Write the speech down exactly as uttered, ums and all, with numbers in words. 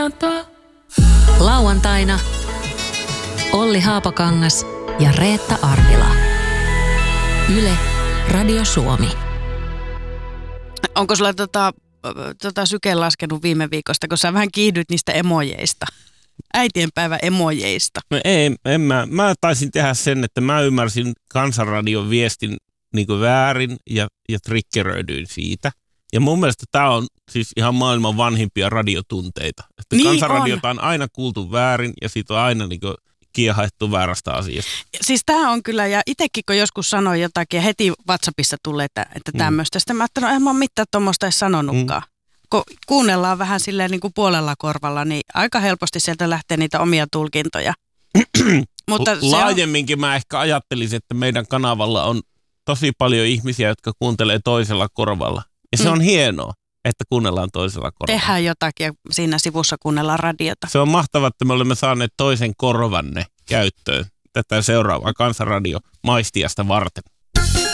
Lauantaina Olli Haapakangas ja Reetta Arvila. Yle Radio Suomi. Onko sulla tota, tota syke laskenut viime viikosta, kun sä vähän kiihdyt niistä emojeista? Äitienpäivä emojeista. No ei, en mä. Mä taisin tehdä sen, että mä ymmärsin Kansanradion viestin niin kuin väärin ja, ja triggeröidyin siitä. Ja mun mielestä tämä on siis ihan maailman vanhimpia radiotunteita. Että niin Kansanradiota on. on aina kuultu väärin ja siitä on aina niin kuin kiehaettu väärästä asiasta. Siis tämä on kyllä, ja itsekin kun joskus sanoi jotakin ja heti WhatsAppissa tulee, että, että tämmöistä. Sitten mä ajattelin, että en mä ole mitään tuommoista edes sanonutkaan. Mm. Kun kuunnellaan vähän silleen niin kuin puolella korvalla, niin aika helposti sieltä lähtee niitä omia tulkintoja. Mutta laajemminkin on... mä ehkä ajattelisin, että meidän kanavalla on tosi paljon ihmisiä, jotka kuuntelee toisella korvalla. Ja se mm. on hienoa, että kuunnellaan toisella korvalla. Tehdään jotakin ja siinä sivussa kuunnellaan radiota. Se on mahtavaa, että me olemme saaneet toisen korvanne käyttöön tätä seuraavaa Kansanradio maistiasta varten.